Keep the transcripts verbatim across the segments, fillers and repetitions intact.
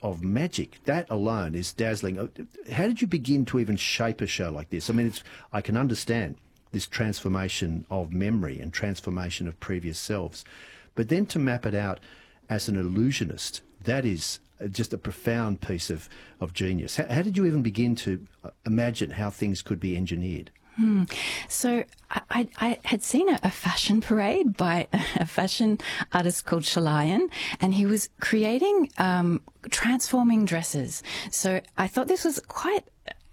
of magic. That alone is dazzling. How did you begin to even shape a show like this? I mean, it's, I can understand this transformation of memory and transformation of previous selves, but then to map it out as an illusionist, that is just a profound piece of, of genius. How, how did you even begin to imagine how things could be engineered? Hmm. So I, I had seen a, a fashion parade by a fashion artist called Chalayan, and he was creating um, transforming dresses. So I thought this was quite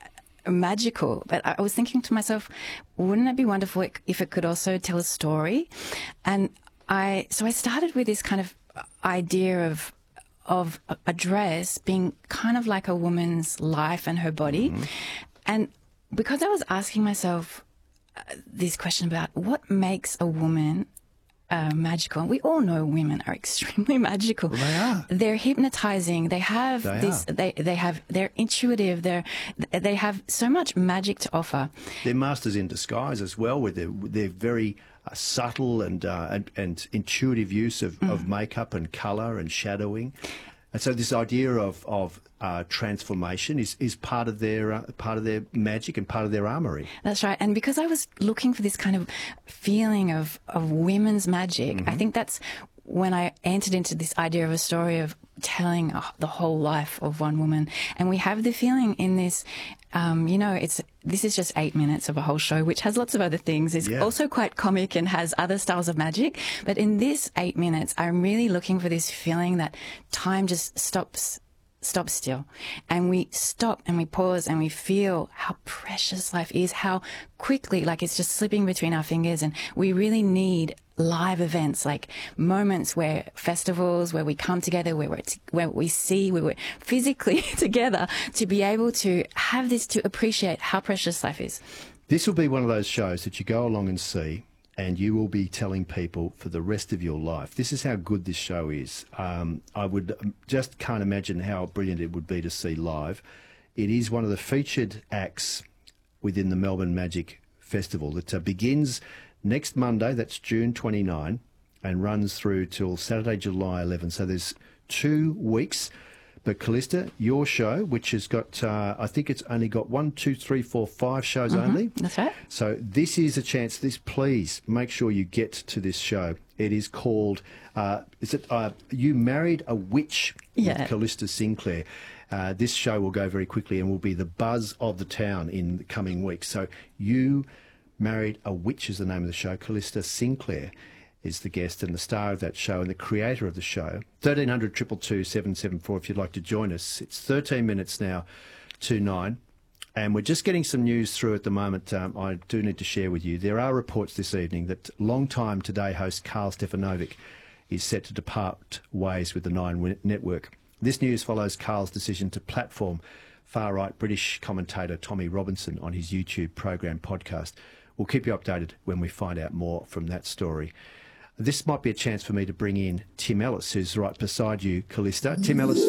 magical, but I was thinking to myself, wouldn't it be wonderful if it could also tell a story? And I so I started with this kind of idea of of a dress being kind of like a woman's life and her body, mm-hmm. and because I was asking myself uh, this question about what makes a woman uh, magical. We all know women are extremely magical. Well, they are. They're hypnotizing. They have they this. Are. They they have. They're intuitive. They're they have so much magic to offer. They're masters in disguise as well. With their they're very uh, subtle and, uh, and and intuitive use of, mm. of makeup and colour and shadowing. And so this idea of of uh, transformation is is part of their uh, part of their magic and part of their armory. That's right. And because I was looking for this kind of feeling of of women's magic, mm-hmm. I think that's when I entered into this idea of a story of telling uh, the whole life of one woman. And we have the feeling in this, um, you know, it's this is just eight minutes of a whole show, which has lots of other things. It's yeah. also quite comic and has other styles of magic. But in this eight minutes, I'm really looking for this feeling that time just stops stop still, and we stop and we pause and we feel how precious life is, how quickly, like it's just slipping between our fingers. And we really need live events, like moments where festivals, where we come together, where we're t- where we see, where we're physically together, to be able to have this, to appreciate how precious life is. This will be one of those shows that you go along and see, and you will be telling people for the rest of your life. This is how good this show is. Um, I would just can't imagine how brilliant it would be to see live. It is one of the featured acts within the Melbourne Magic Festival that uh, begins next Monday, that's June twenty-ninth, and runs through till Saturday, July eleventh. So there's two weeks. But Callista, your show, which has got, uh, I think it's only got one, two, three, four, five shows mm-hmm. only. That's right. So this is a chance. This, please make sure you get to this show. It is called, uh, is it uh, You Married a Witch yeah. with Callista Sinclair. Uh, this show will go very quickly and will be the buzz of the town in the coming weeks. So You Married a Witch is the name of the show. Callista Sinclair is the guest and the star of that show and the creator of the show. thirteen hundred, two two two, seven seven four if you'd like to join us. It's thirteen minutes now to nine, and we're just getting some news through at the moment. Um, I do need to share with you. There are reports this evening that long-time Today host Carl Stefanovic is set to depart ways with the Nine Network. This news follows Carl's decision to platform far-right British commentator Tommy Robinson on his YouTube program podcast. We'll keep you updated when we find out more from that story. This might be a chance for me to bring in Tim Ellis, who's right beside you, Callista. Tim Ellis,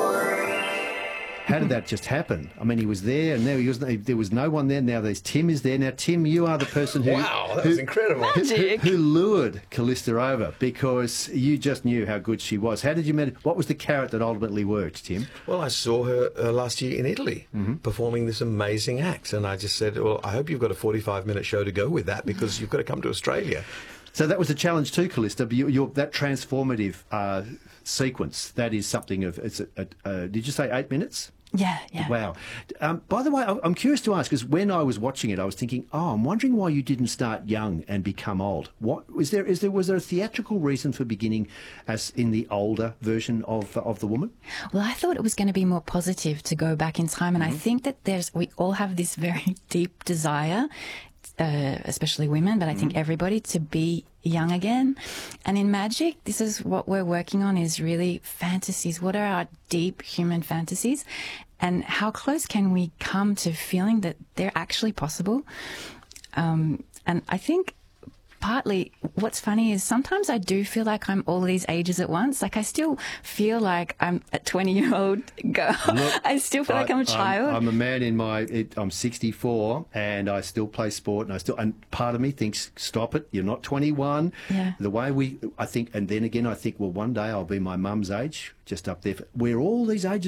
how did that just happen? I mean, he was there, and now he was, there was no one there. Now there's Tim is there. Now, Tim, you are the person who... Wow, that who, was incredible. Magic. Who, who lured Callista over because you just knew how good she was. How did you meet? What was the carrot that ultimately worked, Tim? Well, I saw her uh, last year in Italy mm-hmm. performing this amazing act, and I just said, well, I hope you've got a forty-five minute show to go with that because you've got to come to Australia. So that was a challenge too, Callista. But you, you're, that transformative uh, sequence, that is something of... It's a, a, a, did you say eight minutes? Yeah, yeah. Wow. Um, by the way, I'm curious to ask, because when I was watching it, I was thinking, oh, I'm wondering why you didn't start young and become old. What was there? Is there was there a theatrical reason for beginning as in the older version of of the woman? Well, I thought it was going to be more positive to go back in time, and mm-hmm. I think that there's we all have this very deep desire, uh, especially women, but I mm-hmm. think everybody, to be young again. And in magic, this is what we're working on, is really fantasies. What are our deep human fantasies? And how close can we come to feeling that they're actually possible? Um, and I think partly what's funny is sometimes I do feel like I'm all these ages at once. Like I still feel like I'm a twenty-year-old girl. Look, I still feel I, like I'm a child. I'm, I'm a man in my... It, I'm sixty-four and I still play sport, and I still... And part of me thinks, stop it, you're not twenty-one. Yeah. The way we... I think... And then again, I think, well, one day I'll be my mum's age, just up there. We're all these ages